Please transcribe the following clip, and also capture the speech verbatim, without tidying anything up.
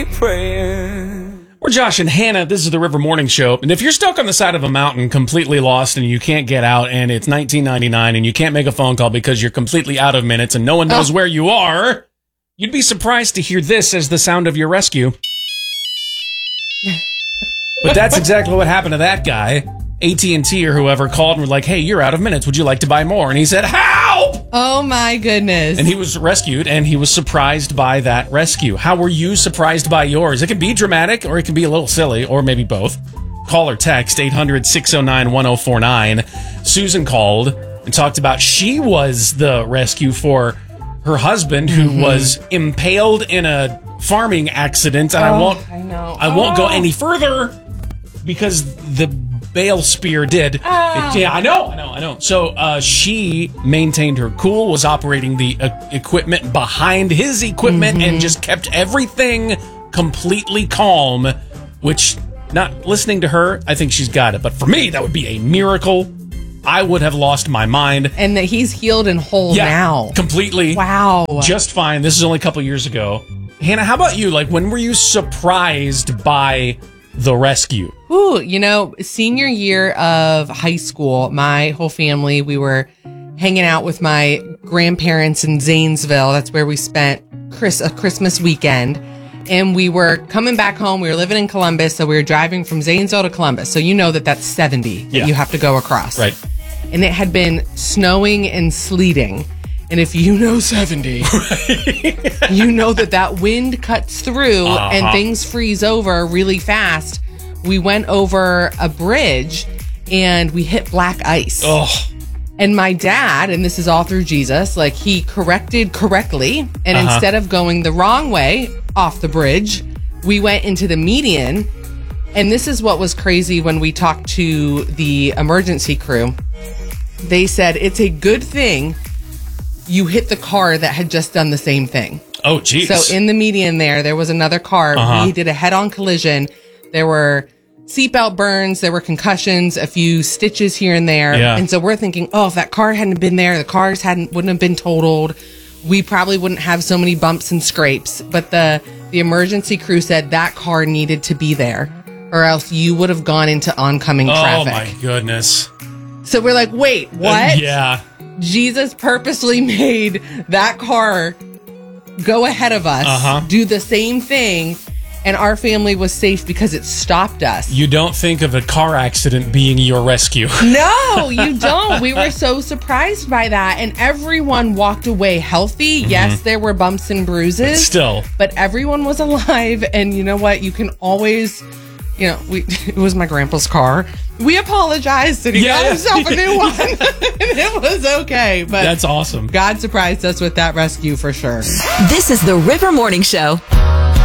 We're Josh and Hannah. This is the River Morning Show. And if you're stuck on the side of a mountain, completely lost, and you can't get out, and it's nineteen ninety-nine, and you can't make a phone call because you're completely out of minutes and no one knows oh. where you are, you'd be surprised to hear this as the sound of your rescue. But that's exactly what happened to that guy. A T and T or whoever called and were like, hey, you're out of minutes. Would you like to buy more? And he said, help! Oh, my goodness. And he was rescued, and he was surprised by that rescue. How were you surprised by yours? It can be dramatic, or it can be a little silly, or maybe both. Call or text eight hundred, six oh nine, one oh four nine. Susan called and talked about she was the rescue for her husband, who mm-hmm. was impaled in a farming accident. And oh, I won't, I know. I oh. won't go any further because the bale spear did. Ah. It, yeah, I know, I know, I know. So uh, she maintained her cool, was operating the uh, equipment behind his equipment, mm-hmm. and just kept everything completely calm, which, not listening to her, I think she's got it. But for me, that would be a miracle. I would have lost my mind. And that he's healed and whole yeah, now. Completely. Wow. Just fine. This is only a couple years ago. Hannah, how about you? Like, when were you surprised by the rescue? Ooh, you know, senior year of high school, my whole family, we were hanging out with my grandparents in Zanesville. That's where we spent Chris, a Christmas weekend. And we were coming back home. We were living in Columbus, so we were driving from Zanesville to Columbus. So you know that that's seventy that yeah. you have to go across. Right. And it had been snowing and sleeting. And if you know seventy, you know that that wind cuts through uh-huh. and things freeze over really fast. We went over a bridge and we hit black ice. Oh. And my dad, and this is all through Jesus, like he corrected correctly. And uh-huh. instead of going the wrong way off the bridge, we went into the median. And this is what was crazy when we talked to the emergency crew. They said it's a good thing you hit the car that had just done the same thing. Oh, geez. So in the median there, there was another car. Uh-huh. We did a head-on collision. There were seatbelt burns. There were concussions, a few stitches here and there. Yeah. And so we're thinking, oh, if that car hadn't been there, the cars hadn't wouldn't have been totaled. We probably wouldn't have so many bumps and scrapes. But the, the emergency crew said that car needed to be there, or else you would have gone into oncoming oh, traffic. Oh, my goodness. So we're like, wait, what? Uh, yeah. Jesus purposely made that car go ahead of us, uh-huh. do the same thing, and our family was safe because it stopped us. You don't think of a car accident being your rescue. No, you don't. We were so surprised by that, and everyone walked away healthy. Mm-hmm. Yes, there were bumps and bruises. But still. But everyone was alive, and you know what? You can always... You know, we it was my grandpa's car. We apologized and he yeah, got yeah. himself a new one. And it was okay. But that's awesome. God surprised us with that rescue for sure. This is the River Morning Show.